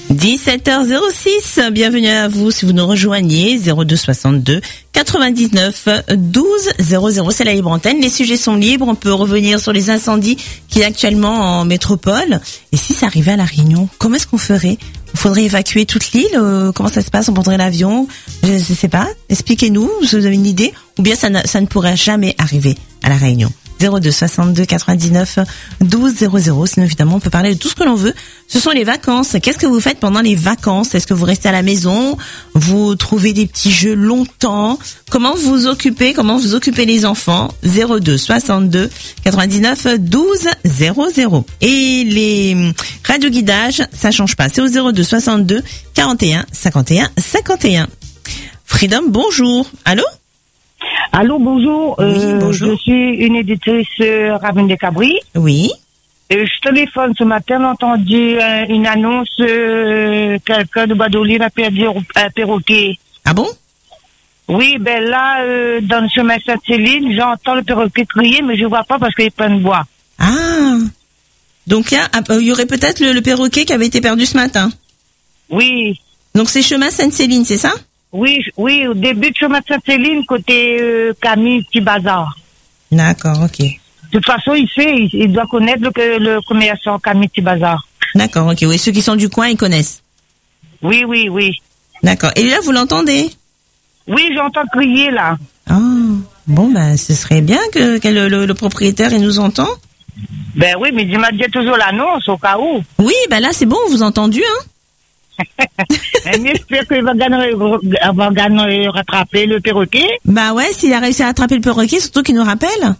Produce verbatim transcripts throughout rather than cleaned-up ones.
dix-sept heures six, bienvenue à vous si vous nous rejoignez, zéro deux soixante-deux quatre-vingt-dix-neuf douze zéro zéro, c'est la libre antenne, les sujets sont libres, on peut revenir sur les incendies qu'il y a actuellement en métropole, et si ça arrivait à La Réunion, comment est-ce qu'on ferait? Il faudrait évacuer toute l'île, euh, comment ça se passe, on prendrait l'avion, je ne sais pas, expliquez-nous, si vous avez une idée, ou bien ça, ça ne pourrait jamais arriver à La Réunion. zéro deux soixante-deux quatre-vingt-dix-neuf douze zéro zéro. Sinon, évidemment, on peut parler de tout ce que l'on veut. Ce sont les vacances. Qu'est-ce que vous faites pendant les vacances? Est-ce que vous restez à la maison? Vous trouvez des petits jeux longtemps? Comment vous occupez? Comment vous occupez les enfants? zéro deux soixante-deux quatre-vingt-dix-neuf douze zéro zéro. Et les radioguidages, ça change pas. C'est au zéro deux soixante-deux quarante et un cinquante et un cinquante et un. Freedom, bonjour. Allô? Allô, bonjour. Oui, euh, bonjour. Je suis une éditrice euh, Ravine des Cabris. Oui. Et je téléphone ce matin, j'ai entendu euh, une annonce, euh, quelqu'un de Badoline a perdu un perroquet. Ah bon? Oui, ben là, euh, dans le chemin Sainte-Céline, j'entends le perroquet crier, mais je vois pas parce qu'il est plein de bois. Ah. Donc là, il y aurait peut-être le, le perroquet qui avait été perdu ce matin. Oui. Donc c'est chemin Sainte-Céline, c'est ça? Oui, oui, au début de chemin Sainte-Céline, côté euh, Camille, petit bazar. D'accord, ok. De toute façon, il sait, il, il doit connaître le, le commerçant Camille, petit bazar. D'accord, ok. Oui, ceux qui sont du coin, ils connaissent. Oui, oui, oui. D'accord. Et là, vous l'entendez? Oui, j'entends crier là. Ah, bon, ben, ce serait bien que, que le, le, le propriétaire, il nous entend. Ben oui, mais il m'a dit toujours l'annonce au cas où. Oui, ben là, c'est bon, on vous a entendu, hein. Mais j'espère qu'il va gagner, va gagner, rattraper le perroquet. Bah ouais, s'il a réussi à attraper le perroquet, surtout qu'il nous rappelle.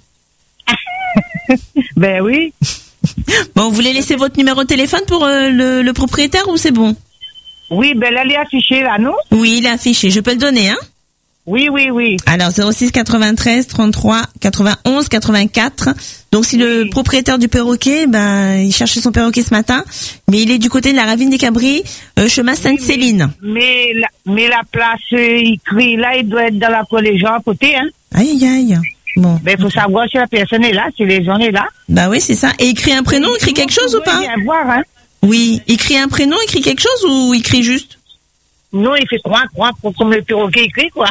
Ben oui. Bon, vous voulez laisser votre numéro de téléphone pour euh, le, le propriétaire ou c'est bon? Oui, ben là, il est affiché là, non? Oui, il est affiché. Je peux le donner, hein? Oui, oui, oui. Alors, zéro six quatre-vingt-treize trente-trois quatre-vingt-onze quatre-vingt-quatre. Donc, si le Oui. propriétaire du perroquet, ben, il cherchait son perroquet ce matin, mais il est du côté de la Ravine des Cabris, euh, chemin Sainte-Céline. Mais la, mais la place, euh, il crie là, il doit être dans la cour les gens à côté, hein? Aïe, aïe, aïe. Bon. Ben, il faut savoir si la personne est là, si les gens sont là. Bah oui, c'est ça. Et il crie un prénom, il crie quelque chose ou pas? Il vient voir, hein? Oui. Il crie un prénom, il crie quelque chose ou il crie juste? Non, il fait croix, croix, comme le perroquet, il crie, quoi.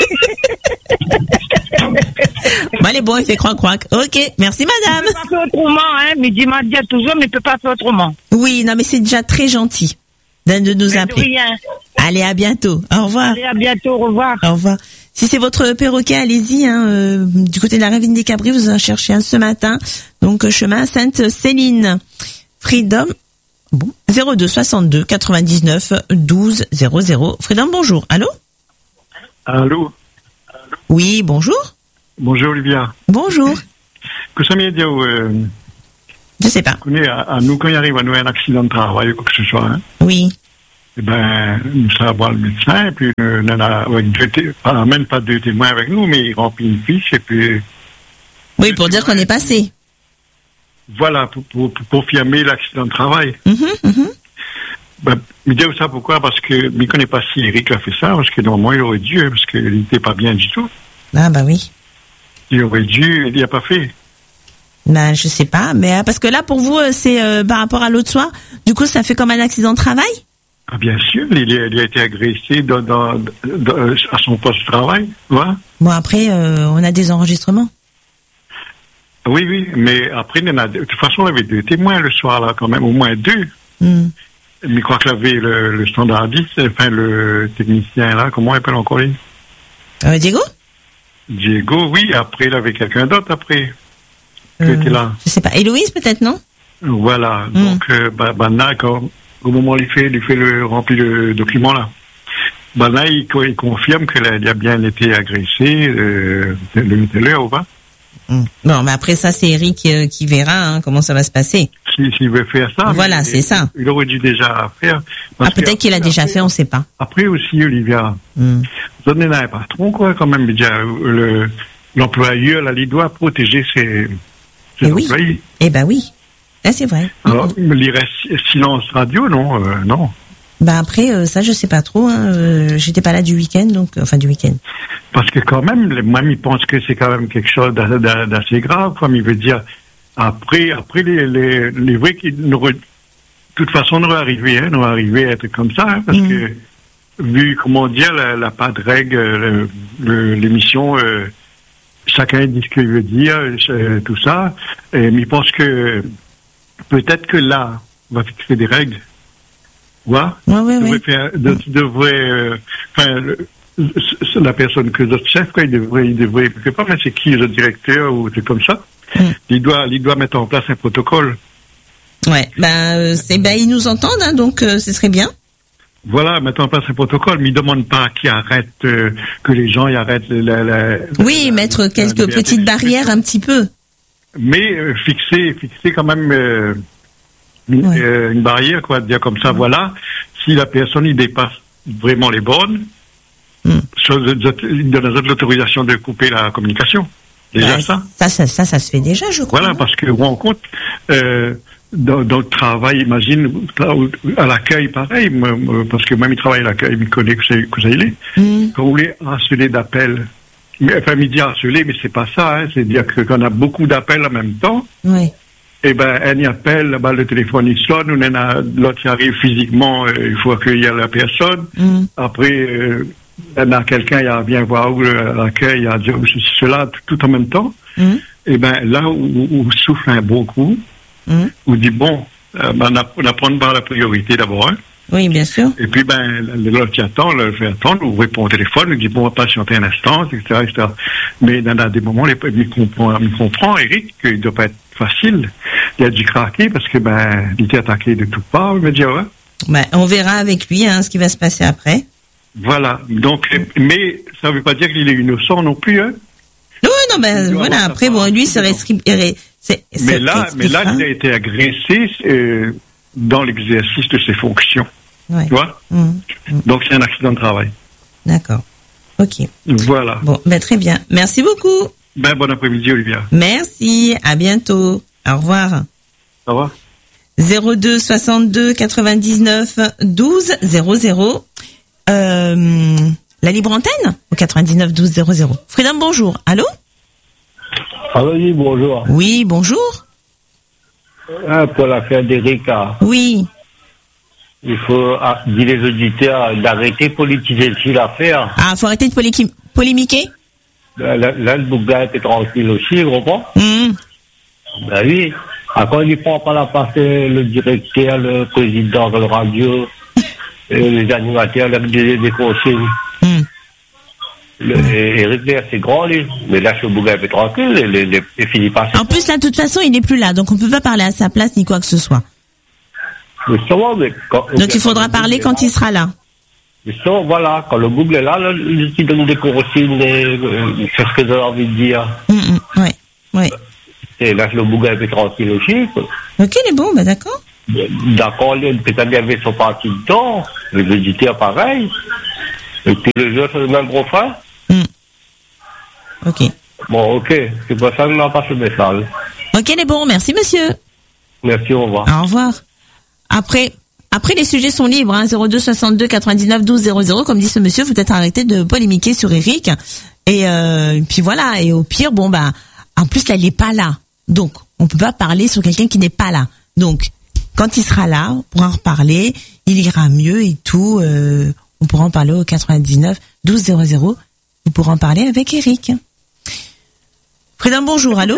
Bon, allez, bon, il fait croc-croc. Ok, merci madame. Il peut pas faire autrement, hein? Mais il m'a dit toujours, mais il peut pas faire autrement. Oui, non, mais c'est déjà très gentil de, de nous Mais de appeler. rien. Allez, à bientôt. Au revoir. Allez, à bientôt, au revoir. Au revoir. Si c'est votre perroquet, allez-y, hein, euh, du côté de la Ravine des Cabris, vous en cherchez un ce matin. Donc, euh, chemin Sainte-Céline. Freedom. Bon. zéro deux soixante-deux quatre-vingt-dix-neuf douze zéro zéro. Freedom, bonjour. Allô? Allô? Oui, bonjour. Bonjour Olivia. Bonjour. Que ça m'est dit, euh, Je sais pas. connais, à, à nous, quand il arrive à nous un accident de travail ou quoi que ce soit, hein, Oui. eh ben, nous savons voir le médecin, et puis, euh, on a, avec deux té- pas, même pas deux témoins avec nous, mais il remplit une fiche, et puis, Oui, pour dire qu'on est passé. voilà, pour, pour, pour confirmer l'accident de travail. Mhm, mhm. Ben, mais dire ça pourquoi? Parce que, mais il connaît pas si Eric a fait ça, parce que normalement, il aurait dû, hein, parce qu'il n'était pas bien du tout. Ah, bah oui. Il aurait dû, il n'y a pas fait. Ben, je sais pas, mais euh, parce que là, pour vous, euh, c'est euh, par rapport à l'autre soir, du coup, ça fait comme un accident de travail? Ah, bien sûr, il a, il a été agressé dans, dans, dans, à son poste de travail, voilà. Bon, après, euh, on a des enregistrements. Oui, oui, mais après, il y en a, de toute façon, on avait deux témoins le soir, là, quand même, au moins deux. Hmm. Mais je crois que l'avait le, le standardiste, enfin, le technicien, là, comment il appelle encore lui? Euh, Diego? Diego, oui, après, il avait quelqu'un d'autre, après, qui Euh, était là. Je sais pas. Héloïse, peut-être, non? Voilà, Mm. donc, euh, bah, bah, là, quand, au moment où il fait, il fait le, rempli le document, là, bah, là, il, il confirme qu'il a, il a bien été agressé, euh, le l'heure, ou pas? Hmm. Bon, mais après ça, c'est Eric euh, qui verra hein, comment ça va se passer. S'il si, veut faire ça. Voilà, mais, c'est ça. Il aurait dû déjà faire. Ah, peut-être qu'il a déjà fait, on sait pas. Après aussi, Olivia, Hmm. donnez un patron, quoi, quand même. Déjà, le, l'employeur, là, il doit protéger ses, ses Eh oui. employés. Eh ben oui. Là, c'est vrai. Alors, il reste silence radio, non, euh, non. Bah après, euh, ça, je sais pas trop. Hein. Euh, j'étais pas là du week-end, donc enfin du week-end. Parce que quand même, les mamans pensent que c'est quand même quelque chose d'a- d'a- d'assez grave, comme il veut dire. Après, après les, les, les vrais qui nous re- toute façon, on va arriver, hein, on va arriver à être comme ça, hein, parce mmh. que, vu, comment dire, la, la pas de règle, le, le, l'émission, euh, chacun dit ce qu'il veut dire, euh, tout ça, et, mais je pense que, peut-être que là, on va fixer des règles. Ouais, ouais, ouais, devrait ouais. faire, de, devrait, euh, enfin, le, la personne que notre chef, quoi, il devrait, il devrait, je sais pas, mais c'est qui le directeur ou c'est comme ça. Mm. Il doit, il doit mettre en place un protocole. Ouais, ben, euh, c'est, ben, ils nous entendent, hein, donc, euh, ce serait bien. Voilà, mettre en place un protocole, mais il demande pas qu'ils arrêtent, euh, que les gens y arrêtent la, la, oui, la, mettre la, quelques la petites barrières un petit peu. Mais, euh, fixer, fixer quand même, euh, une, ouais. euh, une barrière, quoi, dire comme ça, mmh. voilà, si la personne, il dépasse vraiment les bornes, mmh. il donne l'autorisation de couper la communication. Déjà bah, ça. Ça, ça, ça, ça se fait déjà, je crois. Voilà, parce que, on compte, euh, dans, dans le travail, imagine, à l'accueil, pareil, parce que même il travaille à l'accueil, il me connaît que c'est, que ça il est. Mmh. Quand vous voulez harceler d'appels, mais, enfin, il dit harceler, mais c'est pas ça, hein, c'est dire que quand on a beaucoup d'appels en même temps, oui. Eh ben, un y appelle, là-bas, le téléphone, il sonne, on a, l'autre qui arrive physiquement, euh, il faut accueillir la personne. Mm. Après, euh, il y a quelqu'un, il vient voir où l'accueil, il a dit ceci, cela, tout, tout en même temps. Mm. Eh ben, là où, où souffle un bon coup, mm. on dit, bon, euh, ben, on apprend par la priorité d'abord, hein. Oui, bien sûr. Et puis, ben, l'autre qui attend, le fait attendre, on répond au téléphone, on dit, bon, on va patienter un instant, et cetera, et cetera. Mais dans, dans des moments, il comprend, il comprend, Eric, qu'il ne doit pas être facile. Il a dû craquer parce que, ben, il était attaqué de toutes parts, il me dit, ouais. Ben, on verra avec lui, hein, ce qui va se passer après. Voilà. Donc, mais, ça ne veut pas dire qu'il est innocent non plus, hein. Non, non, ben, voilà. Après, bon, lui, c'est rescrit, c'est, mais là, mais là, il a été agressé, euh, dans l'exercice de ses fonctions. Ouais. Tu vois? Mmh. Mmh. Donc, c'est un accident de travail. D'accord. Ok. Voilà. Bon, ben, très bien. Merci beaucoup. Ben, bon après-midi, Olivia. Merci. À bientôt. Au revoir. Au revoir. zéro deux soixante-deux quatre-vingt-dix-neuf douze zéro zéro. Euh, la libre antenne au quatre-vingt-dix-neuf douze zéro zéro. Freedom, bonjour. Allô? Allô, oui, bonjour. Oui, bonjour. Ah, pour l'affaire d'Erika. Oui. Il faut ah, dire les auditeurs d'arrêter de politiser l'affaire. Ah, faut arrêter de poly- polémiquer? Là, là, là, le bouga était tranquille aussi, tu comprends? Mmh. Ben oui. Ah, quand il prend pas la place, le directeur, le président de la radio, et les animateurs, les, les consignes. Mmh. Le, Eric, c'est grand, lui. Mais là, ce bouga est tranquille, les, les, les, les finit pas. En plus, là, de toute façon, il n'est plus là, donc on peut pas parler à sa place ni quoi que ce soit. Justement, mais quand, donc il faudra parler quand il sera là. Justement, voilà, quand le Google est là, là il donne des consignes, euh, c'est ce que j'ai envie de dire. Mmh, mmh, ouais, ouais. Et là, le Google est un peu tranquille aussi. Quoi. Ok, il est bon, bah d'accord. D'accord, peut-être qu'il y avait son parti dedans, les auditeurs pareil. Et tous les autres, c'est le même profil. Mmh. Ok. Bon, ok, c'est pour ça que nous n'avons pas ce message. Ok, il est bon, merci monsieur. Merci, au revoir. Au revoir. Après, après les sujets sont libres, hein, zéro deux soixante-deux quatre-vingt-dix-neuf douze zéro zéro, comme dit ce monsieur, vous êtes arrêté de polémiquer sur Eric. Et, euh, et puis voilà, et au pire, bon bah, en plus là, il n'est pas là. Donc, on peut pas parler sur quelqu'un qui n'est pas là. Donc, quand il sera là, on pourra en reparler, il ira mieux et tout, euh, on pourra en parler au quatre-vingt-dix-neuf douze zéro zéro, vous pourrez en parler avec Eric. Freedom, bonjour, allô?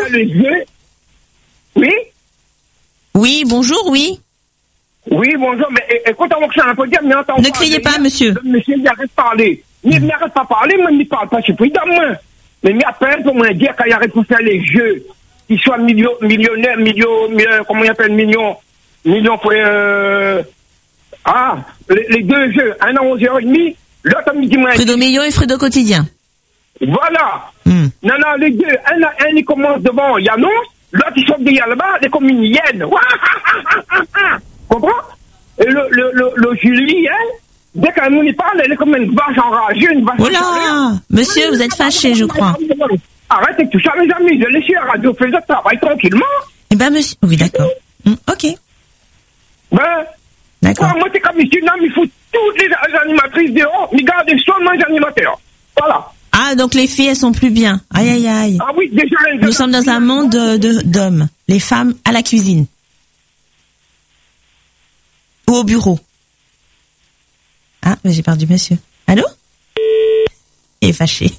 Oui? Oui, bonjour, oui. Oui, bonjour, mais écoute, on va peut dire, mais entends Ne criez pas, monsieur. Monsieur, il arrête de parler. Il mmh. n'arrête pas de parler, mais il ne parle pas, c'est plus d'un moins. Mais il appelle pour me dire qu'il arrête de faire les jeux, qu'il soit million, millionnaire, million, million, comment il appelle, million, million pour, euh, ah, les, les deux jeux, un à onze heures trente, l'autre à midi moins. Fredo Million et Fredo Quotidien. Voilà. Mmh. Non, non, les deux, un, un, il commence devant, il annonce, l'autre, il sort derrière là-bas, c'est comme une hyène. Comprends? Et le, le, le, le Julie, hein, dès qu'un monde y parle, elle est comme une vache enragée, une vache enragée. Oula! Monsieur, vous êtes fâché, je crois. Arrêtez tout ça, mes amis, de laisser la radio faire le travail tranquillement. Eh ben, monsieur, oui, d'accord. Mmh, ok. Ben, d'accord. Moi, c'est comme ici, non, il faut toutes les animatrices dehors, mais gardez seulement les animateurs. Voilà. Ah, donc les filles, elles sont plus bien. Aïe, aïe, aïe. Ah oui, déjà. Nous sommes dans un monde de, de, d'hommes. Les femmes à la cuisine. ou au bureau? Ah, mais j'ai perdu monsieur. Allô? Il est fâché.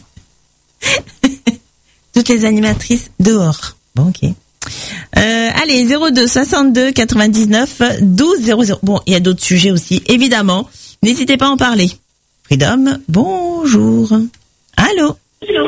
Toutes les animatrices dehors. Bon, ok. Euh, allez, zéro deux soixante-deux quatre-vingt-dix-neuf douze zéro zéro. Bon, il y a d'autres sujets aussi, évidemment. N'hésitez pas à en parler. Freedom, bonjour. Allô?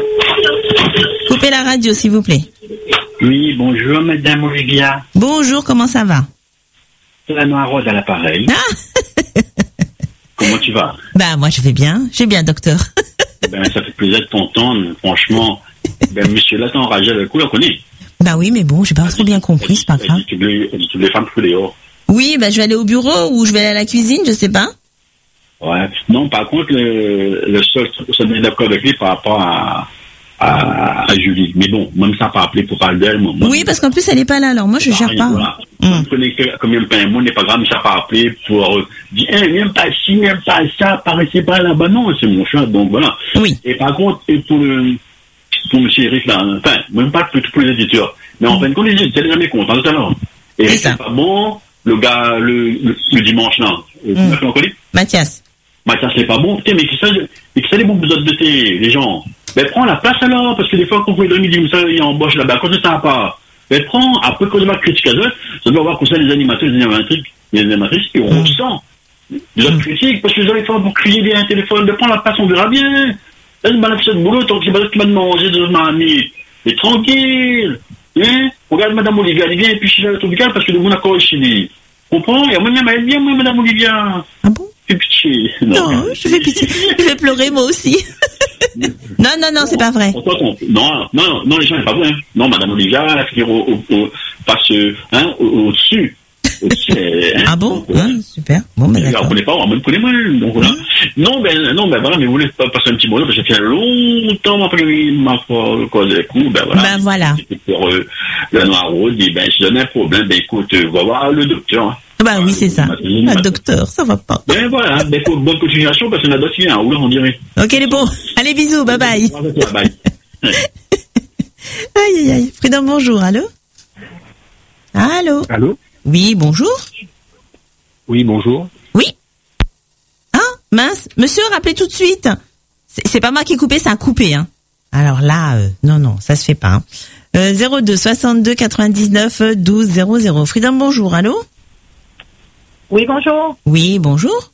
Coupez la radio, s'il vous plaît. Oui, bonjour, madame Olivia. Bonjour, comment ça va? C'est la Noire Rose à l'appareil. Ah. Comment tu vas? Bah, moi, je vais bien. Je vais bien, docteur. Ben, ça fait plaisir de t'entendre. Franchement, ben, monsieur là, t'es enragé avec vous, on connaît. Bah oui, mais bon, j'ai pas trop bien compris, c'est pas grave. Toutes les, toutes les femmes font dehors. Oui, bah, je vais aller au bureau ou je vais aller à la cuisine, je sais pas. Ouais. Non, par contre, le, le seul truc, ça me d'accord avec lui par rapport à, à, à Julie. Mais bon, même ça pas appelé pour parler d'elle, moi. Oui, parce qu'en plus, elle est pas là, alors moi, je gère pas. Voilà. Hum. Vous connaissez combien de pain, moi, n'est pas grave, mais ça pas appelé pour euh, dire, eh, même pas ci, même pas ça, paraissez pas là-bas. Non, c'est mon chat, donc voilà. Oui. Et par contre, et pour le, pour monsieur Eric, là, enfin, même pas pour tous les éditeurs, mais en fin de compte, les éditeurs, c'est jamais content, tout à l'heure. Et c'est pas bon, le gars, le, le, le dimanche, là, Mm. tu connais? Mathias. Mathias, c'est pas bon, putain, mais qui ça, et qui ça, les bons besoins de tes, les gens? Ben, prends la place alors, parce que des fois, quand vous voyez le midi, ça, il embauche là-bas, quand ça va pas. Ben, prends, après, quand on va critiquer ça, ça doit avoir comme ça les animateurs, les animatrices, les animatrices, et on ressent des autres critiques, parce que les gens, vous crier bien un téléphone, ben, prends la place, on verra bien. Là, c'est mal fait de boulot, tant que c'est pas ça qui m'a demandé de mamie. Mais tranquille, hein? Regarde Madame Olivia, elle vient, et puis je suis là, tout parce que le monde a corrigé chez lui. Comprends? Et moi, elle vient, moi, Madame Olivia. Ah bon? Fais pitié. Non, non, je fais pitié. Je vais pleurer, moi aussi. Non, non, non, c'est pas vrai. Non, non, non, les gens, c'est pas vrai. Hein. Non, Madame Olivia, elle finit au, au, au, passe, hein, au, au-dessus. Au-dessus hein, ah bon? Hein, super. Bon, ben d'accord. On connaît pas, on me connaît moins. Donc voilà. Mmh. Non, ben, non, ben voilà, mais vous voulez pas passer un petit bonheur, parce que ça fait longtemps après ma cause des coups, ben voilà. Ben voilà. Pour euh, la Noire Rose, dit, ben, si jamais un problème, ben écoute, euh, va voir le docteur. Hein. Ben oui, c'est ça. Le docteur, ça va pas. Ben voilà, ben, faut bonne continuation, parce que la dose vient, hein, on dirait. Ok, les bons. Allez, bisous, bye bye. Bye. Aïe, aïe, aïe. Freedom, bonjour, allô? Allô? Allô? Oui, bonjour. Oui, bonjour. Oui. Ah, mince. Monsieur, rappelez tout de suite. C'est, c'est pas moi qui ai coupé, c'est un coupé, hein. Alors là, euh, non, non, ça se fait pas, hein. Euh, zéro deux soixante-deux quatre-vingt-dix-neuf douze zéro zéro. Freedom, bonjour, allô? Oui, bonjour. Oui, bonjour.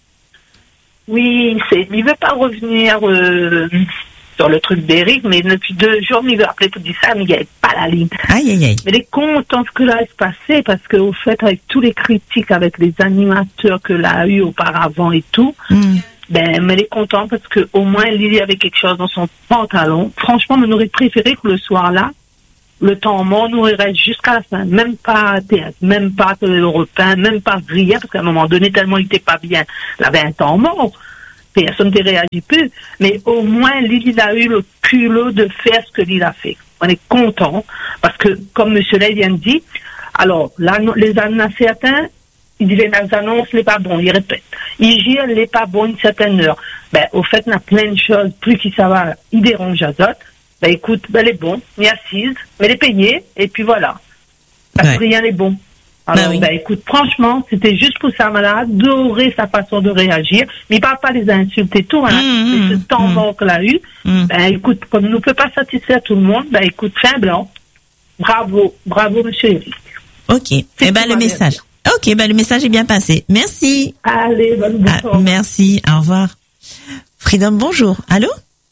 Oui, c'est, il veut pas revenir euh, sur le truc d'Eric, mais depuis deux jours, il veut appeler pour dire ça, mais il n'y avait pas la ligne. Aïe, aïe, aïe. Mais il est content ce que là se passait, parce que au fait, avec tous les critiques, avec les animateurs que l'a eu auparavant et tout, mm. ben, mais il est content parce que au moins Lily avait quelque chose dans son pantalon. Franchement, on aurait préféré que le soir-là, le temps mort nous reste jusqu'à la fin, même pas théâtre, même pas européen, même pas rien, parce qu'à un moment donné, tellement il était pas bien, il avait un temps mort, personne ne réagi plus, mais au moins Lily a eu le culot de faire ce que Lily a fait. On est content, parce que, comme M. Lay vient de dire, alors, là, les annonces, certains, ils disent, les annonces, n'est pas bon, ils répètent. Ils gèrent, n'est pas bon une certaine heure. Ben, au fait, il y a plein de choses, plus qui ça va, ils dérangent à d'autres. Ben écoute, ben elle est bon, il est assise, mais elle est payée, et puis voilà. Parce que ouais. rien n'est bon. Alors, ben, oui. ben écoute, franchement, c'était juste pour sa malade, adorer sa façon de réagir, mais il ne parle pas des insultes et tout, hein, mmh, c'est ce temps mort mmh. qu'elle a eu. Mmh. Ben écoute, comme nous ne peut pas satisfaire tout le monde, ben écoute, fin blanc. Bravo, bravo, monsieur Eric. Ok, et eh ben le message. Bien. Ok, ben le message est bien passé. Merci. Allez, bonne ah, merci, au revoir. Freedom, bonjour. Allô?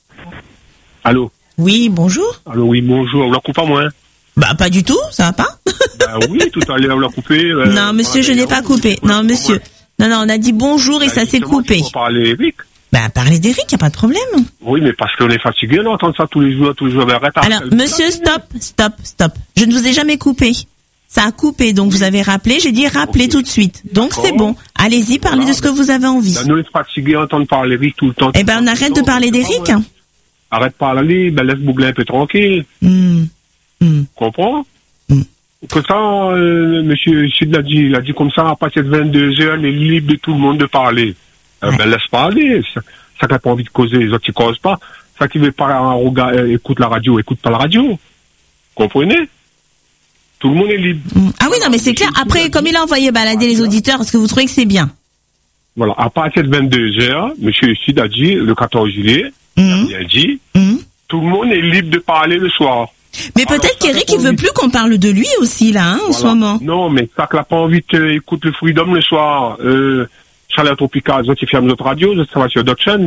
Allô? Oui, bonjour. Allô, oui, bonjour. On la coupe pas moi. Bah, pas du tout, ça va pas? Bah oui, tout à l'heure, on l'a coupé. Euh, non, monsieur, je n'ai pas coupé. Non, monsieur. Non, non, on a dit bonjour et bah, ça s'est coupé. On va parler d'Eric. Bah, parler d'Eric, y a pas de problème. Oui, mais parce qu'on est fatigué, on entend ça tous les jours, tous les jours. Arrête, alors, monsieur, stop, stop, stop. Je ne vous ai jamais coupé. Ça a coupé, donc vous avez rappelé, j'ai dit rappelez okay. tout de suite. Donc c'est bon. Allez-y, parlez voilà, de ce que vous avez envie. Bah, nous, on est fatigués, on entend parler d'Eric tout le temps. Eh ben, on arrête de parler d'Eric. Hein. Arrête de parler, ben laisse Bougler un peu tranquille. Mm. Mm. Comprends? Mm. Que ça, euh, monsieur Sud l'a dit, il a dit comme ça, à partir de vingt-deux heures, il est libre de tout le monde de parler. Euh, ouais. Ben laisse parler. Ça, ça qui n'a pas envie de causer, les autres qui causent pas. Ça qui veut pas, regarde, euh, écoute la radio, écoute pas la radio. Comprenez? Tout le monde est libre. Mmh. Ah oui, non, mais c'est clair. Après, comme il a envoyé balader les auditeurs, est-ce que vous trouvez que c'est bien? Voilà. À partir de vingt-deux heures, monsieur Sud a dit, le quatorze juillet, mmh. il a dit, mmh. tout le monde est libre de parler le soir. Mais Alors, peut-être qu'Eric, il veut plus qu'on parle de lui aussi, là, hein, en voilà. ce moment. Non, mais ça qu'il n'a pas envie d'écouter le Freedom le soir, euh, Chaleur Tropicale, autres, il ferme notre radio, ça va sur d'autres chaînes.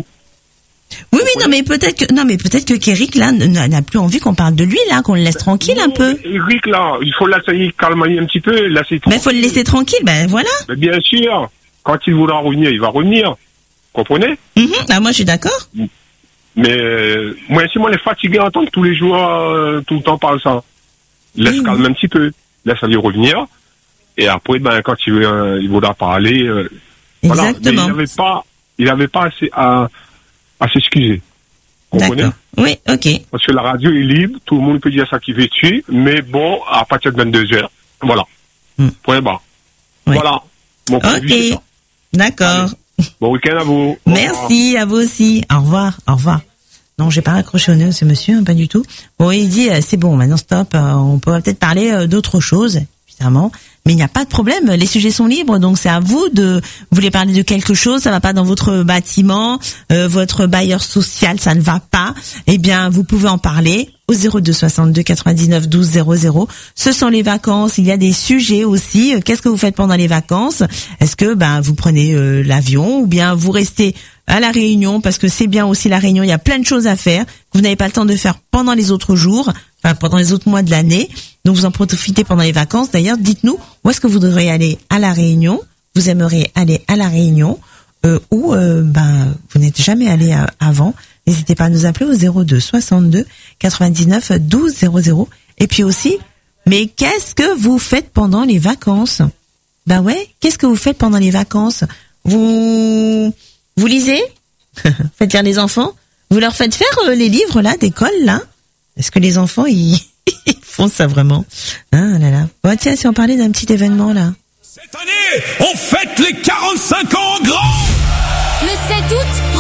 Oui, oui, non, mais peut-être que, non, mais peut-être que qu'Eric, là, n'a plus envie qu'on parle de lui, là, qu'on le laisse tranquille non, un peu. Eric, là, il faut l'essayer calmer un petit peu, laisser Mais il faut le laisser tranquille, ben, voilà. Mais bien sûr. Quand il voudra revenir, il va revenir. Comprenez? Mmh, ah, moi, je suis d'accord. Mais euh, moi, si moi, les fatigué à entendre tous les jours, euh, tout le temps parler ça. Laisse oui, calmer oui. un petit peu. Laisse aller revenir. Et après, ben, quand il, euh, il voudra parler, euh, exactement. Voilà. Mais il n'avait pas, il n'avait pas assez à, à s'excuser. Comprenez? D'accord. Oui, ok. Parce que la radio est libre, tout le monde peut dire ça qui veut dessus, mais bon, à partir de vingt-deux heures. Voilà. Hmm. Point barre. Oui. Voilà. Mon point de vue, c'est ça. D'accord. Allez. Bon week-end à vous. Merci, à vous aussi. Au revoir, au revoir. Non, j'ai pas raccroché au nez, ce monsieur, hein, pas du tout. Bon, il dit, euh, c'est bon, maintenant stop, euh, on peut peut-être parler euh, d'autre chose, évidemment. Mais il n'y a pas de problème, les sujets sont libres, donc c'est à vous de, vous voulez parler de quelque chose, ça va pas dans votre bâtiment, euh, votre bailleur social, ça ne va pas, eh bien, vous pouvez en parler au zéro deux soixante-deux quatre-vingt-dix-neuf douze zéro zéro. Ce sont les vacances, il y a des sujets aussi. Qu'est-ce que vous faites pendant les vacances? Est-ce que, ben, vous prenez euh, l'avion ou bien vous restez à la Réunion, parce que c'est bien aussi la Réunion, il y a plein de choses à faire que vous n'avez pas le temps de faire pendant les autres jours, enfin pendant les autres mois de l'année. Donc vous en profitez pendant les vacances. D'ailleurs, dites-nous où est-ce que vous devriez aller à la Réunion. Vous aimeriez aller à la Réunion euh, ou euh, ben vous n'êtes jamais allé à, avant. N'hésitez pas à nous appeler au zéro deux soixante-deux quatre-vingt-dix-neuf douze zéro zéro. Et puis aussi, mais qu'est-ce que vous faites pendant les vacances? Ben ouais, qu'est-ce que vous faites pendant les vacances? Vous Vous lisez? Faites lire les enfants? Vous leur faites faire euh, les livres là d'école là? Est-ce que les enfants ils, ils font ça vraiment? Ah là là. Bon tiens, si on parlait d'un petit événement là. Cette année, on fête les quarante-cinq ans en grand. Le sept août